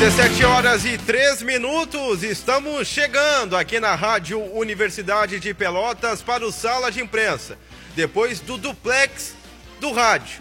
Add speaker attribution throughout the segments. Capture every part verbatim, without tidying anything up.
Speaker 1: dezessete horas e três minutos, estamos chegando aqui na Rádio Universidade de Pelotas para o Sala de Imprensa. Depois do duplex do rádio.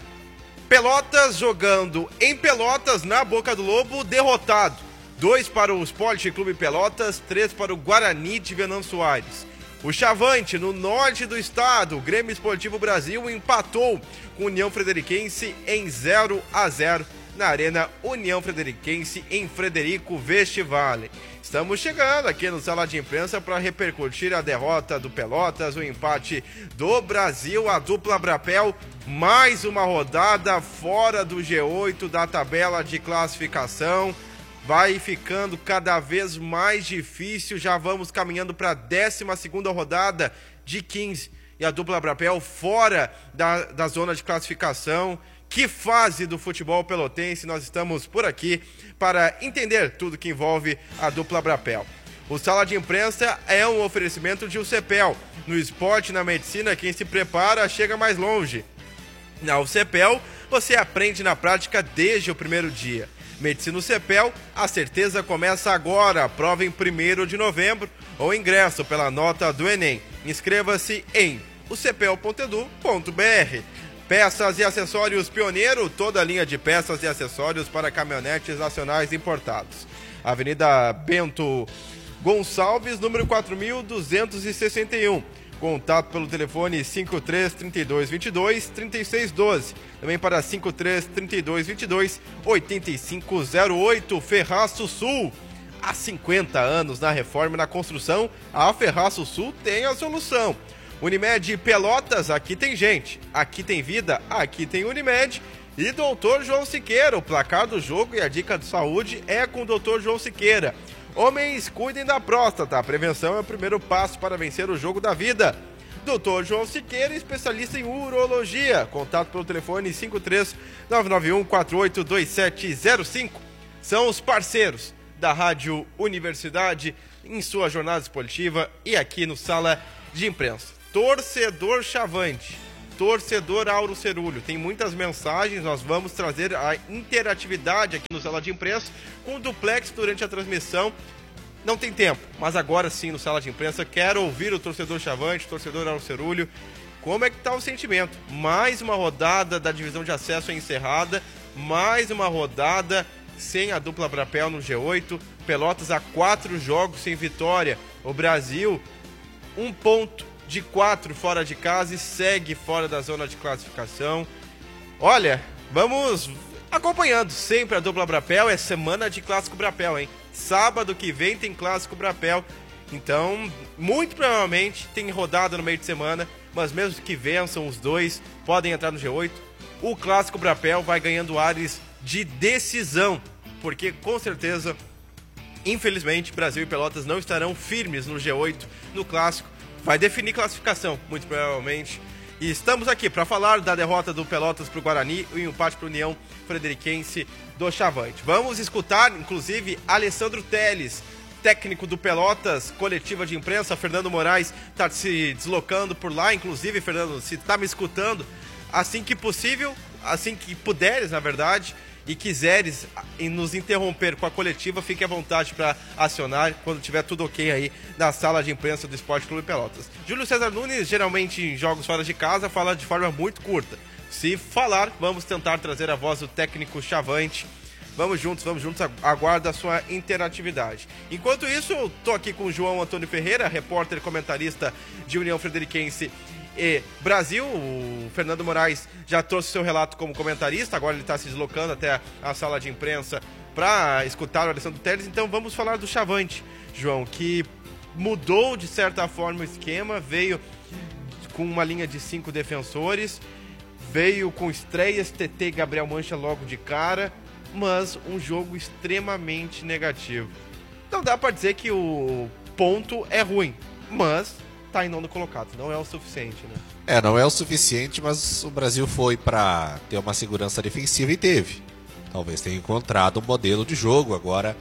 Speaker 1: Pelotas jogando em Pelotas, na Boca do Lobo, derrotado. Dois para o Esporte Clube Pelotas, três para o Guarani de Venâncio Aires. O Chavante, no norte do estado, o Grêmio Esportivo Brasil empatou com o União Frederiquense em zero a zero na Arena União Frederiquense em Frederico Vestivale. Estamos chegando aqui no Sala de Imprensa para repercutir a derrota do Pelotas, o empate do Brasil, a dupla Brapel, mais uma rodada fora do G oito da tabela de classificação. Vai ficando cada vez mais difícil, já vamos caminhando para a décima segunda rodada de quinze. E a dupla Brapel fora da, da zona de classificação. Que fase do futebol pelotense, nós estamos por aqui para entender tudo que envolve a dupla Brapel. O Sala de Imprensa é um oferecimento de UCPEL. No esporte e na medicina, quem se prepara chega mais longe. Na UCPEL, você aprende na prática desde o primeiro dia. Medicina UCPEL, a certeza começa agora. Prova em primeiro de novembro ou ingresso pela nota do Enem. Inscreva-se em u c p e l ponto e d u ponto b r. Peças e acessórios Pioneiro, toda a linha de peças e acessórios para caminhonetes nacionais importados. Avenida Bento Gonçalves, número quatro mil duzentos e sessenta e um. Contato pelo telefone cinco três, trinta e dois, vinte e dois, trinta e seis doze. Também para cinco três, trinta e dois, vinte e dois, oitenta e cinco zero oito. Ferraço Sul. Há cinquenta anos na reforma e na construção, a Ferraço Sul tem a solução. Unimed Pelotas, aqui tem gente, aqui tem vida, aqui tem Unimed. E doutor João Siqueira, o placar do jogo e a dica de saúde é com o doutor João Siqueira. Homens, cuidem da próstata, a prevenção é o primeiro passo para vencer o jogo da vida. doutor João Siqueira, especialista em urologia. Contato pelo telefone cinco três, nove nove um, quatro oito dois sete zero cinco. São os parceiros da Rádio Universidade em sua jornada esportiva e aqui no Sala de Imprensa. Torcedor Chavante, torcedor Auro Cerulho, tem muitas mensagens, nós vamos trazer a interatividade aqui no Sala de Imprensa com o duplex durante a transmissão. Não tem tempo, mas agora sim no Sala de Imprensa, quero ouvir o torcedor Chavante, torcedor Auro Cerulho, como é que está o sentimento? Mais uma rodada da divisão de acesso encerrada, mais uma rodada sem a dupla Brapel no G oito, Pelotas a quatro jogos sem vitória, o Brasil um ponto de quatro fora de casa e segue fora da zona de classificação. Olha, vamos acompanhando sempre a dupla Brapel, é semana de Clássico Brapel, hein? Sábado que vem tem Clássico Brapel, então muito provavelmente tem rodada no meio de semana, mas mesmo que vençam os dois, podem entrar no G oito, o Clássico Brapel vai ganhando ares de decisão, porque com certeza, infelizmente, Brasil e Pelotas não estarão firmes no G oito, no Clássico. Vai definir classificação, muito provavelmente. E estamos aqui para falar da derrota do Pelotas para o Guarani e o empate para a União Frederiquense do Chavante. Vamos escutar, inclusive, Alessandro Teles, técnico do Pelotas, coletiva de imprensa. Fernando Moraes está se deslocando por lá. Inclusive, Fernando, se está me escutando, assim que possível, assim que puderes, na verdade, e quiseres nos interromper com a coletiva, fique à vontade para acionar quando tiver tudo ok aí na sala de imprensa do Esporte Clube Pelotas. Júlio César Nunes, geralmente em jogos fora de casa, fala de forma muito curta. Se falar, vamos tentar trazer a voz do técnico Chavante. Vamos juntos, vamos juntos, aguardo a sua interatividade. Enquanto isso, eu tô aqui com o João Antônio Ferreira, repórter e comentarista de União Frederiquense e Brasil. O Fernando Moraes já trouxe seu relato como comentarista, agora ele está se deslocando até a sala de imprensa para escutar o Alessandro Teles. Então vamos falar do Chavante, João, que mudou de certa forma o esquema, veio com uma linha de cinco defensores, veio com estreias, T T e Gabriel Mancha logo de cara, mas um jogo extremamente negativo. Não dá para dizer que o ponto é ruim, mas tá em nono colocado, não é o suficiente, né?
Speaker 2: É, não é o suficiente, mas o Brasil foi para ter uma segurança defensiva e teve. Talvez tenha encontrado um modelo de jogo agora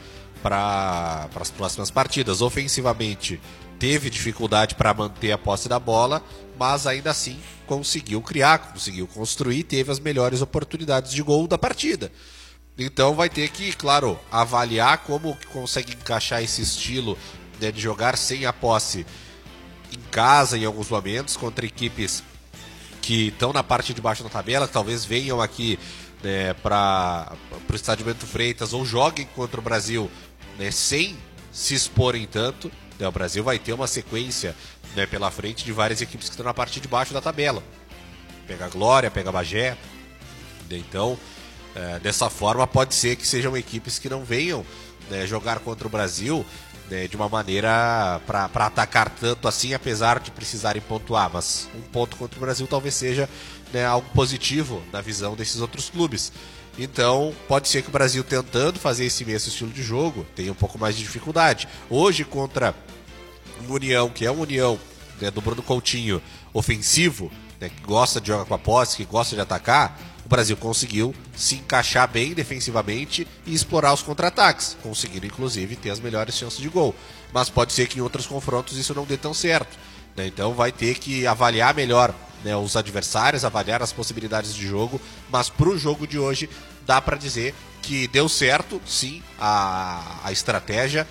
Speaker 2: para as próximas partidas. Ofensivamente, teve dificuldade para manter a posse da bola, mas ainda assim conseguiu criar, conseguiu construir, teve as melhores oportunidades de gol da partida. Então vai ter que, claro, avaliar como consegue encaixar esse estilo, né, de jogar sem a posse em casa em alguns momentos, contra equipes que estão na parte de baixo da tabela, que talvez venham aqui, né, para o estádio Bento Freitas ou joguem contra o Brasil, né, sem se exporem tanto. Né, o Brasil vai ter uma sequência, né, pela frente de várias equipes que estão na parte de baixo da tabela. Pega a Glória, pega a Bagé. Então, é, dessa forma, pode ser que sejam equipes que não venham, né, jogar contra o Brasil, né, de uma maneira para atacar tanto assim, apesar de precisarem pontuar. Mas um ponto contra o Brasil talvez seja, né, algo positivo na visão desses outros clubes. Então, pode ser que o Brasil, tentando fazer esse mesmo estilo de jogo, tenha um pouco mais de dificuldade. Hoje, contra uma União, que é uma União, né, do Bruno Coutinho, ofensivo, né, que gosta de jogar com a posse, que gosta de atacar, o Brasil conseguiu se encaixar bem defensivamente e explorar os contra-ataques, conseguindo inclusive ter as melhores chances de gol. Mas pode ser que em outros confrontos isso não dê tão certo, né? Então vai ter que avaliar melhor, né, os adversários, avaliar as possibilidades de jogo, mas para o jogo de hoje dá para dizer que deu certo, sim, a, a estratégia,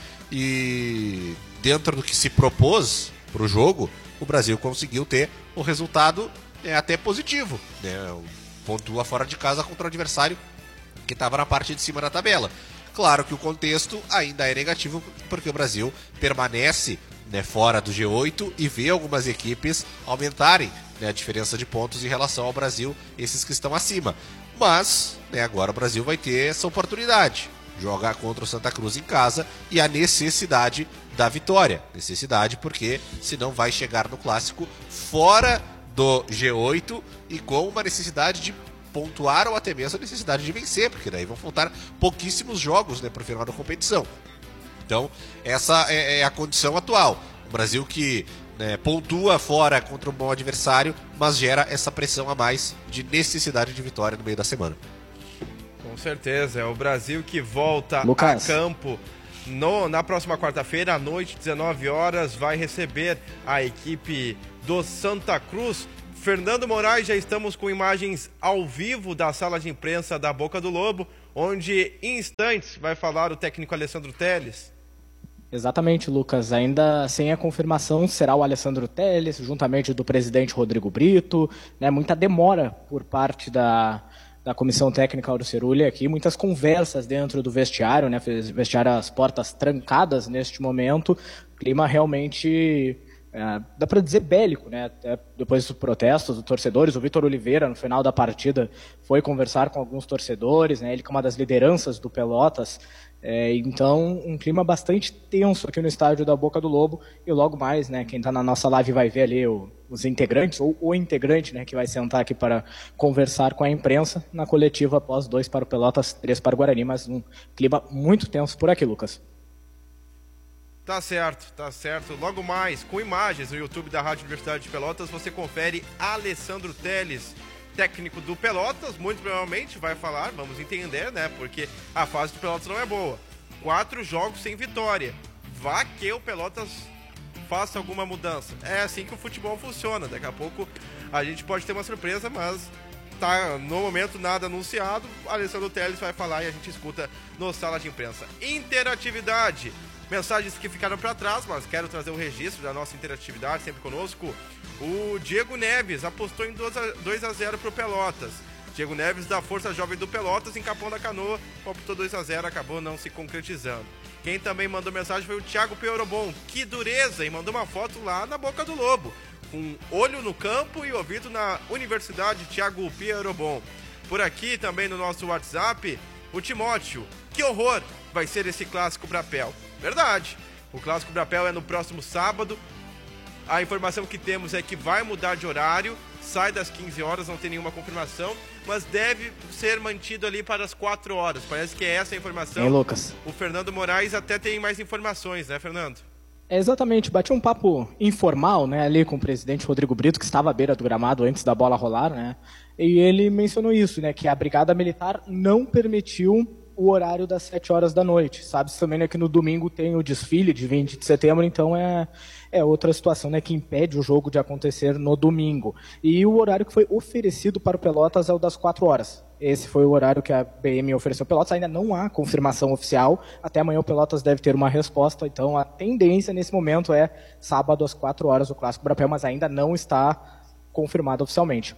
Speaker 2: e dentro do que se propôs para o jogo, o Brasil conseguiu ter o resultado, é, até positivo, né? Pontua fora de casa contra o adversário que estava na parte de cima da tabela. Claro que o contexto ainda é negativo, porque o Brasil permanece, né, fora do G oito e vê algumas equipes aumentarem, né, a diferença de pontos em relação ao Brasil, esses que estão acima. Mas, né, agora o Brasil vai ter essa oportunidade, jogar contra o Santa Cruz em casa, e a necessidade da vitória. Necessidade porque senão vai chegar no clássico fora do G oito e com uma necessidade de pontuar ou até mesmo a necessidade de vencer, porque daí vão faltar pouquíssimos jogos, né, para o final da competição. Então, essa é a condição atual. O Brasil que, né, pontua fora contra um bom adversário, mas gera essa pressão a mais de necessidade de vitória no meio da semana.
Speaker 1: Com certeza, é o Brasil que volta
Speaker 3: Lucas.
Speaker 1: a campo no, na próxima quarta-feira, à noite, dezenove horas, vai receber a equipe do Santa Cruz. Fernando Moraes, já estamos com imagens ao vivo da sala de imprensa da Boca do Lobo, onde em instantes vai falar o técnico Alessandro Telles.
Speaker 3: Exatamente, Lucas. Ainda sem a confirmação, será o Alessandro Telles, juntamente do presidente Rodrigo Brito, né? Muita demora por parte da, da comissão técnica do Cerulli aqui, muitas conversas dentro do vestiário, né? Vestiário as portas trancadas neste momento, clima realmente... É, dá para dizer bélico, né? Até depois dos protestos dos torcedores, o Vitor Oliveira, no final da partida, foi conversar com alguns torcedores, né? Ele que é uma das lideranças do Pelotas, é, então um clima bastante tenso aqui no estádio da Boca do Lobo, e logo mais, né, quem está na nossa live vai ver ali o, os integrantes, ou o integrante, né, que vai sentar aqui para conversar com a imprensa na coletiva após dois para o Pelotas, três para o Guarani, mas um clima muito tenso por aqui, Lucas.
Speaker 1: Tá certo, tá certo. Logo mais, com imagens no YouTube da Rádio Universidade de Pelotas, você confere Alessandro Telles, técnico do Pelotas, muito provavelmente vai falar, vamos entender, né? Porque a fase do Pelotas não é boa. Quatro jogos sem vitória. Vá que o Pelotas faça alguma mudança. É assim que o futebol funciona. Daqui a pouco a gente pode ter uma surpresa, mas tá no momento nada anunciado. Alessandro Telles vai falar e a gente escuta no Sala de Imprensa. Interatividade. Mensagens que ficaram para trás, mas quero trazer o registro da nossa interatividade, sempre conosco. O Diego Neves apostou em dois a zero para o Pelotas. Diego Neves, da Força Jovem do Pelotas, em Capão da Canoa, optou dois a zero, acabou não se concretizando. Quem também mandou mensagem foi o Thiago Peorobon. Que dureza! E mandou uma foto lá na Boca do Lobo, com olho no campo e ouvido na Universidade Thiago Peorobon. Por aqui, também no nosso WhatsApp, o Timóteo. Que horror vai ser esse clássico Brapel. Verdade, o clássico Brapel é no próximo sábado. A informação que temos é que vai mudar de horário, sai das quinze horas, não tem nenhuma confirmação, mas deve ser mantido ali para as quatro horas. Parece que é essa a informação.
Speaker 3: Hein, Lucas?
Speaker 1: O Fernando Moraes até tem mais informações, né, Fernando?
Speaker 3: É, exatamente, bati um papo informal, né, ali com o presidente Rodrigo Brito, que estava à beira do gramado antes da bola rolar, né, e ele mencionou isso, né, que a Brigada Militar não permitiu o horário das sete horas da noite. Sabe-se também, né, que no domingo tem o desfile de vinte de setembro, então é, é outra situação, né, que impede o jogo de acontecer no domingo. E o horário que foi oferecido para o Pelotas é o das quatro horas. esse foi o horário que a B M ofereceu ao Pelotas. Ainda não há confirmação oficial. Até amanhã o Pelotas deve ter uma resposta. Então a tendência nesse momento é sábado às quatro horas o Clássico Brapel, mas ainda não está confirmado oficialmente.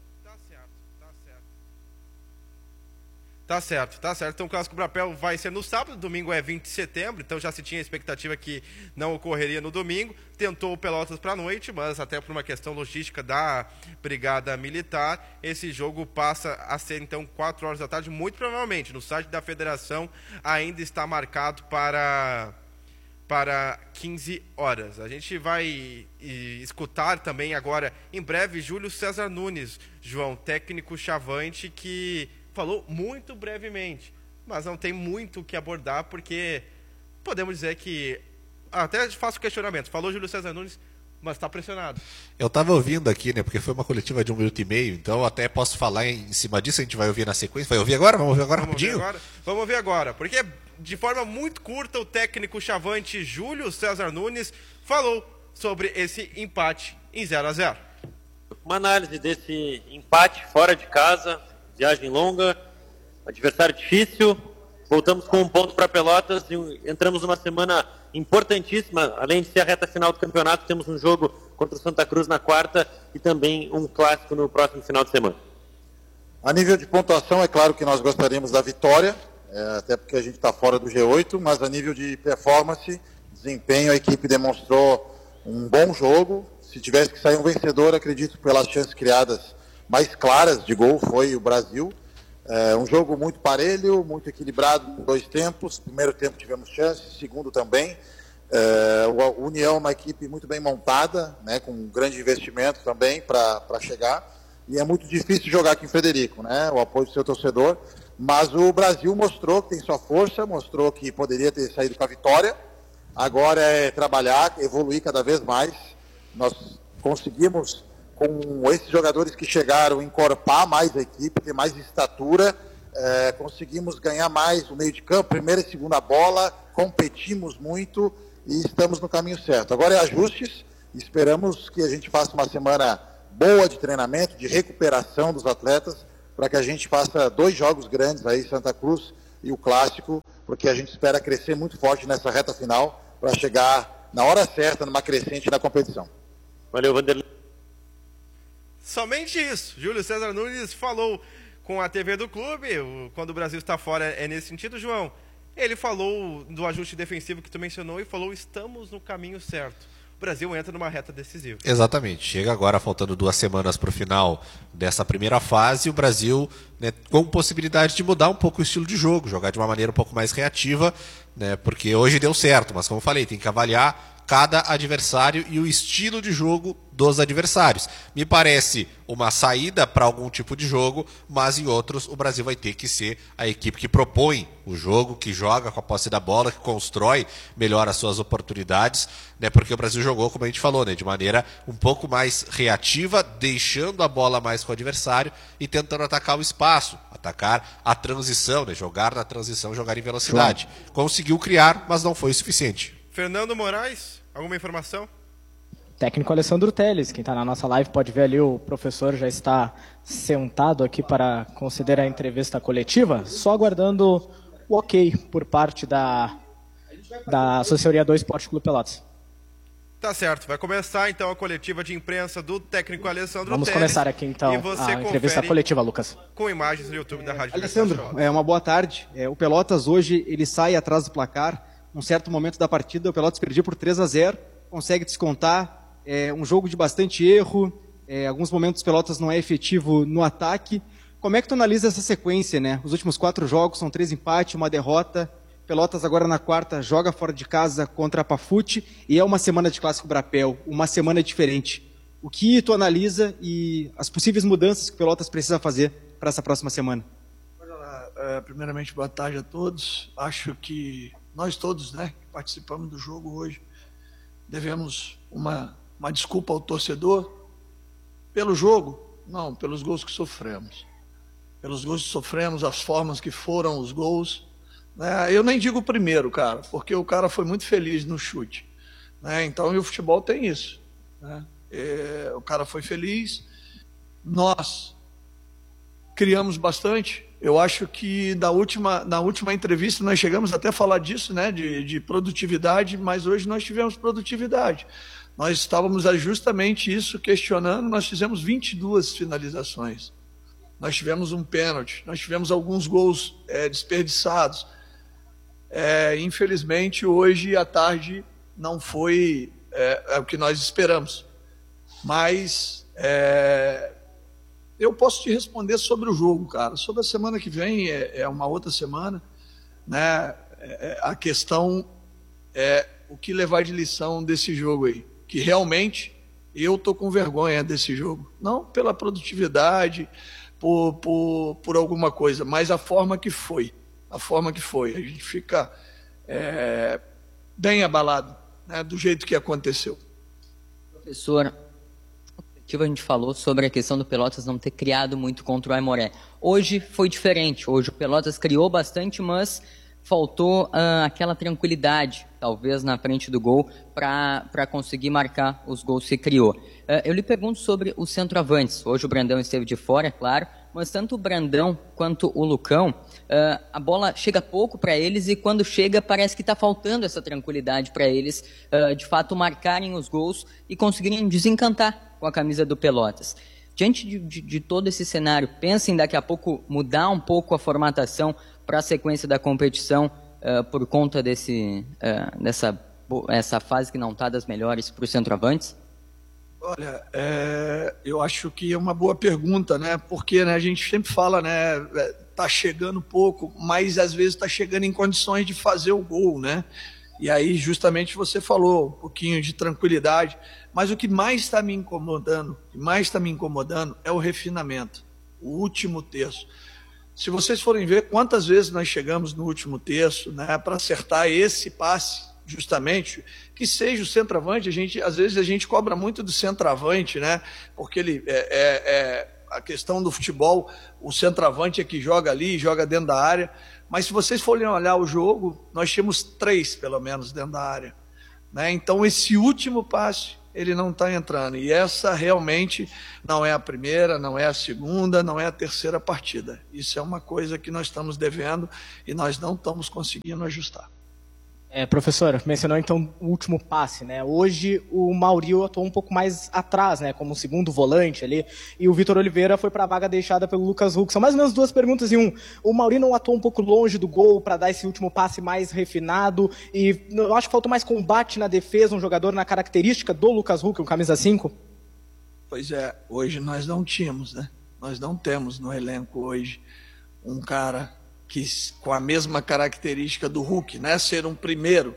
Speaker 1: Tá certo, tá certo. Então o Clássico Brapel vai ser no sábado, domingo é vinte de setembro, então já se tinha a expectativa que não ocorreria no domingo. Tentou o Pelotas para a noite, mas até por uma questão logística da Brigada Militar, esse jogo passa a ser então quatro horas da tarde, muito provavelmente. No site da Federação ainda está marcado para, para quinze horas. A gente vai e, escutar também agora, em breve, Júlio César Nunes, João, técnico chavante, que falou muito brevemente, mas não tem muito o que abordar, porque podemos dizer que... Até faço questionamento. Falou Júlio César Nunes, mas está pressionado.
Speaker 2: Eu estava ouvindo aqui, né, porque foi uma coletiva de um minuto e meio, então eu até posso falar em cima disso, a gente vai ouvir na sequência. Vai ouvir agora? Vamos ouvir agora Vamos rapidinho?
Speaker 1: Ouvir agora? Vamos ouvir agora, porque de forma muito curta o técnico chavante Júlio César Nunes falou sobre esse empate em zero a zero.
Speaker 4: Uma análise desse empate fora de casa, viagem longa, adversário difícil, voltamos com um ponto para Pelotas e entramos numa semana importantíssima, além de ser a reta final do campeonato, temos um jogo contra o Santa Cruz na quarta e também um clássico no próximo final de semana.
Speaker 5: A nível de pontuação, é claro que nós gostaríamos da vitória, é, até porque a gente está fora do G oito, mas a nível de performance, desempenho, a equipe demonstrou um bom jogo. Se tivesse que sair um vencedor, acredito pelas chances criadas mais claras de gol foi o Brasil. É um jogo muito parelho, muito equilibrado, dois tempos. Primeiro tempo tivemos chances, segundo também. É, o União é uma equipe muito bem montada, né, com um grande investimento também para chegar. E é muito difícil jogar aqui em Frederico, né, o apoio do seu torcedor. Mas o Brasil mostrou que tem sua força, mostrou que poderia ter saído com a vitória. Agora é trabalhar, evoluir cada vez mais. Nós conseguimos, com esses jogadores que chegaram, encorpar mais a equipe, ter mais estatura, é, conseguimos ganhar mais o meio de campo, primeira e segunda bola, competimos muito e estamos no caminho certo. Agora é ajustes, esperamos que a gente faça uma semana boa de treinamento, de recuperação dos atletas, para que a gente faça dois jogos grandes aí, Santa Cruz e o Clássico, porque a gente espera crescer muito forte nessa reta final, para chegar na hora certa, numa crescente na competição.
Speaker 4: Valeu, Vanderlei.
Speaker 1: Somente isso. Júlio César Nunes falou com a T V do clube, quando o Brasil está fora é nesse sentido, João. Ele falou do ajuste defensivo que tu mencionou e falou, estamos no caminho certo. O Brasil entra numa reta decisiva.
Speaker 2: Exatamente. Chega agora, faltando duas semanas para o final dessa primeira fase, o Brasil, né, com possibilidade de mudar um pouco o estilo de jogo, jogar de uma maneira um pouco mais reativa, né, porque hoje deu certo, mas como eu falei, tem que avaliar cada adversário e o estilo de jogo dos adversários. Me parece uma saída para algum tipo de jogo, mas em outros o Brasil vai ter que ser a equipe que propõe o jogo, que joga com a posse da bola, que constrói melhor as suas oportunidades, né, porque o Brasil jogou, como a gente falou, né, de maneira um pouco mais reativa, deixando a bola mais com o adversário e tentando atacar o espaço, atacar a transição, né, jogar na transição, jogar em velocidade. João. Conseguiu criar, mas não foi o suficiente.
Speaker 1: Fernando Moraes, alguma informação?
Speaker 3: Técnico Alessandro Teles, quem está na nossa live pode ver ali, o professor já está sentado aqui para considerar a entrevista coletiva, só aguardando o ok por parte da, da Assessoria do Esporte Clube Pelotas.
Speaker 1: Tá certo, vai começar então a coletiva de imprensa do técnico Alessandro
Speaker 3: Vamos
Speaker 1: Teles.
Speaker 3: Vamos começar aqui então a entrevista coletiva, Lucas.
Speaker 1: Com imagens no YouTube da Rádio
Speaker 6: Alessandro, é, uma boa tarde. É, o Pelotas hoje ele sai atrás do placar. Um certo momento da partida, o Pelotas perdia por três a zero, consegue descontar, é um jogo de bastante erro, é, alguns momentos o Pelotas não é efetivo no ataque. Como é que tu analisa essa sequência, né? Os últimos quatro jogos são três empates, uma derrota. Pelotas agora na quarta joga fora de casa contra a Pafute e é uma semana de Clássico Brapel, uma semana diferente. O que tu analisa e as possíveis mudanças que o Pelotas precisa fazer para essa próxima semana?
Speaker 7: Olha lá, é, primeiramente boa tarde a todos. Acho que nós todos, né, que participamos do jogo hoje, devemos uma, uma desculpa ao torcedor pelo jogo, não, pelos gols que sofremos. Pelos gols que sofremos, as formas que foram os gols. Né? Eu nem digo o primeiro, cara, porque o cara foi muito feliz no chute. Né? Então, e o futebol tem isso. Né? É, o cara foi feliz. Nós criamos bastante. Eu acho que na última, na última entrevista nós chegamos até a falar disso, né, de, de produtividade, mas hoje nós tivemos produtividade. Nós estávamos justamente isso questionando, nós fizemos vinte e duas finalizações. Nós tivemos um pênalti, nós tivemos alguns gols é, desperdiçados. É, infelizmente, hoje à tarde não foi é, é o que nós esperamos. Mas é, eu posso te responder sobre o jogo, cara. Sobre a semana que vem, é, é uma outra semana, né? É, a questão é o que levar de lição desse jogo aí. Que realmente eu tô com vergonha desse jogo. Não pela produtividade, por, por, por alguma coisa, mas a forma que foi. A forma que foi. A gente fica é, bem abalado, né, do jeito que aconteceu.
Speaker 8: Professor, a gente falou sobre a questão do Pelotas não ter criado muito contra o Aimoré. Hoje foi diferente. Hoje o Pelotas criou bastante, mas faltou uh, aquela tranquilidade, talvez, na frente do gol, para conseguir marcar os gols que criou. Uh, eu lhe pergunto sobre os centroavantes. Hoje o Brandão esteve de fora, é claro, mas tanto o Brandão quanto o Lucão, uh, a bola chega pouco para eles e quando chega parece que está faltando essa tranquilidade para eles, uh, de fato, marcarem os gols e conseguirem desencantar com a camisa do Pelotas. Diante de, de, de todo esse cenário, pensem daqui a pouco mudar um pouco a formatação para a sequência da competição uh, por conta desse, uh, dessa essa fase que não está das melhores para os centroavantes?
Speaker 7: Olha, é, eu acho que é uma boa pergunta, né? Porque, né, a gente sempre fala, né, tá chegando pouco, mas às vezes está chegando em condições de fazer o gol, né? E aí, justamente, você falou um pouquinho de tranquilidade, mas o que mais está me incomodando, o que mais está me incomodando é o refinamento, o último terço. Se vocês forem ver quantas vezes nós chegamos no último terço, né, para acertar esse passe, justamente, que seja o centroavante, a gente, às vezes a gente cobra muito do centroavante, né, porque ele é, é, é a questão do futebol, o centroavante é que joga ali, joga dentro da área, mas se vocês forem olhar o jogo, nós tínhamos três, pelo menos, dentro da área, né, então esse último passe, ele não está entrando. E essa realmente não é a primeira, não é a segunda, não é a terceira partida. Isso é uma coisa que nós estamos devendo e nós não estamos conseguindo ajustar.
Speaker 3: É, professor, mencionou então o último passe, né? Hoje o Maurício atuou um pouco mais atrás, né? Como segundo volante ali, e o Vitor Oliveira foi para a vaga deixada pelo Lucas Huck. São mais ou menos duas perguntas em um. O Maurício não atuou um pouco longe do gol para dar esse último passe mais refinado, e eu acho que faltou mais combate na defesa, um jogador na característica do Lucas Huck, um camisa cinco?
Speaker 7: Pois é, hoje nós não tínhamos, né? Nós não temos no elenco hoje um cara que, com a mesma característica do Huck, né, ser um primeiro.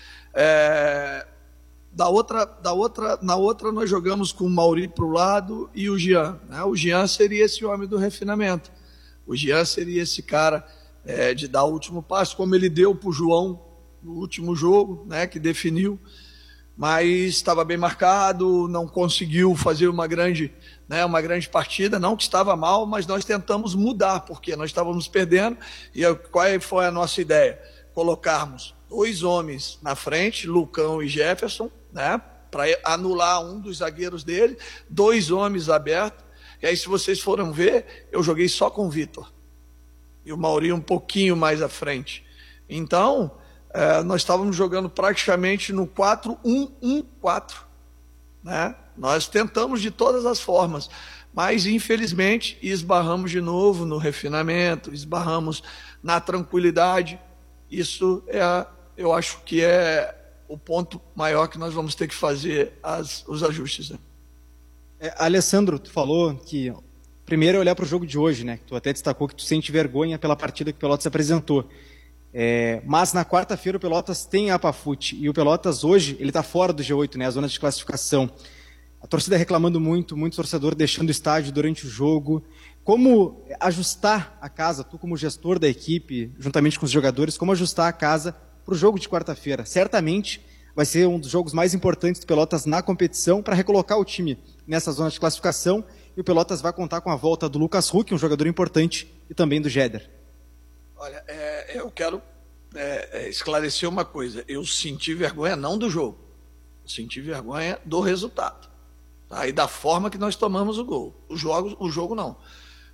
Speaker 7: É, da outra, da outra, na outra nós jogamos com o Mauri para o lado e o Jean. Né? O Jean seria esse homem do refinamento. O Jean seria esse cara é, de dar o último passo, como ele deu para o João no último jogo, né, que definiu, mas estava bem marcado, não conseguiu fazer uma grande, né, uma grande partida, não que estava mal, mas nós tentamos mudar, porque nós estávamos perdendo, e qual foi a nossa ideia? Colocarmos dois homens na frente, Lucão e Jefferson, né, para anular um dos zagueiros dele, dois homens abertos, e aí se vocês forem ver, eu joguei só com o Vitor, e o Maurício um pouquinho mais à frente. Então, é, nós estávamos jogando praticamente no quatro um um quatro, né? Nós tentamos de todas as formas, mas infelizmente esbarramos de novo no refinamento, esbarramos na tranquilidade. Isso é, a, eu acho que é o ponto maior que nós vamos ter que fazer as, os ajustes, né?
Speaker 6: É, Alessandro, tu falou que primeiro é olhar para o jogo de hoje, né? Tu até destacou que tu sente vergonha pela partida que o Pelotas apresentou. É, mas na quarta-feira o Pelotas tem a Apafute e o Pelotas hoje ele está fora do G oito, né, a zona de classificação. A torcida reclamando muito, muito torcedor deixando o estádio durante o jogo. Como ajustar a casa, tu como gestor da equipe, juntamente com os jogadores, como ajustar a casa para o jogo de quarta-feira? Certamente vai ser um dos jogos mais importantes do Pelotas na competição para recolocar o time nessa zona de classificação, e o Pelotas vai contar com a volta do Lucas Huck, um jogador importante, e também do Jéder.
Speaker 7: Olha, é, eu quero é, esclarecer uma coisa. Eu senti vergonha não do jogo, eu senti vergonha do resultado, tá? E da forma que nós tomamos o gol. O jogo, o jogo não.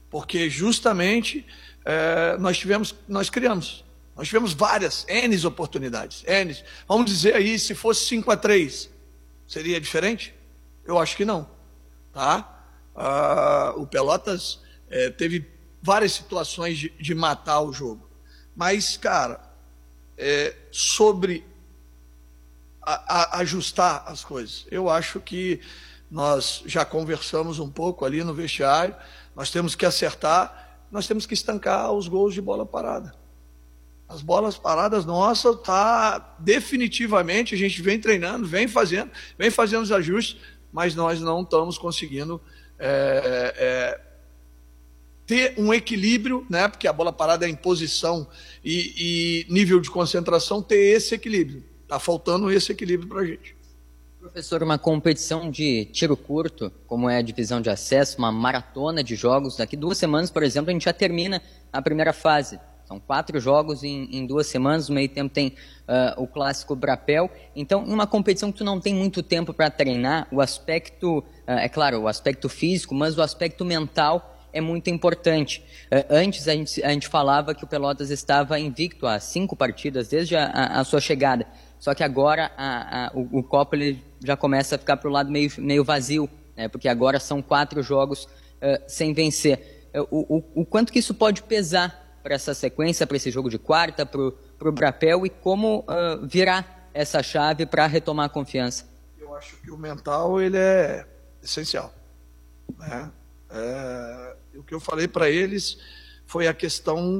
Speaker 7: porque justamente é, nós tivemos, nós criamos, nós tivemos várias, N oportunidades, N. Vamos dizer aí, se fosse cinco a três, seria diferente? Eu acho que não, tá? Ah, o Pelotas é, teve várias situações de, de matar o jogo, mas, cara, é, sobre a, a, ajustar as coisas, eu acho que nós já conversamos um pouco ali no vestiário, nós temos que acertar, nós temos que estancar os gols de bola parada. As bolas paradas nossas, tá definitivamente, a gente vem treinando, vem fazendo, vem fazendo os ajustes, mas nós não estamos conseguindo é, é, ter um equilíbrio, né? Porque a bola parada é em posição e, e nível de concentração, ter esse equilíbrio. Está faltando esse equilíbrio para a gente.
Speaker 8: Professor, uma competição de tiro curto, como é a divisão de acesso, uma maratona de jogos, daqui duas semanas, por exemplo, a gente já termina a primeira fase. São quatro jogos em, em duas semanas, no meio tempo tem uh, o clássico Brapel. Então, em uma competição que tu não tem muito tempo para treinar, o aspecto, uh, é claro, o aspecto físico, mas o aspecto mental é muito importante. Uh, antes a gente, a gente falava que o Pelotas estava invicto a cinco partidas desde a, a, a sua chegada. Só que agora a, a, o, o copo ele já começa a ficar para o lado meio, meio vazio, né? Porque agora são quatro jogos uh, sem vencer. Uh, o, o, o quanto que isso pode pesar para essa sequência, para esse jogo de quarta, para o Brapel, e como uh, virar essa chave para retomar a confiança?
Speaker 7: Eu acho que o mental ele é essencial, né? É, o que eu falei para eles foi a questão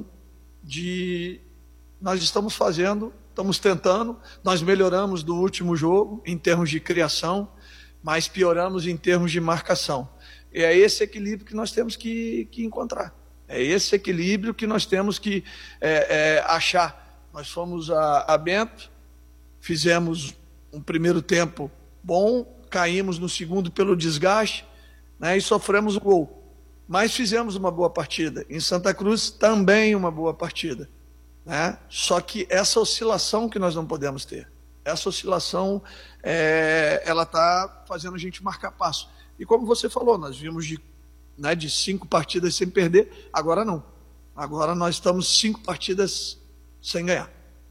Speaker 7: de nós estamos fazendo, estamos tentando, nós melhoramos do último jogo em termos de criação, mas pioramos em termos de marcação. E é esse equilíbrio que nós temos que, que encontrar. É esse equilíbrio que nós temos que é, é, achar. Nós fomos a, a Bento, fizemos um primeiro tempo bom, caímos no segundo pelo desgaste, né, e sofremos um gol. Mas fizemos uma boa partida. Em Santa Cruz, também uma boa partida. Né? Só que essa oscilação que nós não podemos ter. Essa oscilação, é, ela está fazendo a gente marcar passo. E como você falou, nós vimos de, né, de cinco partidas sem perder, agora não. Agora nós estamos cinco partidas sem ganhar.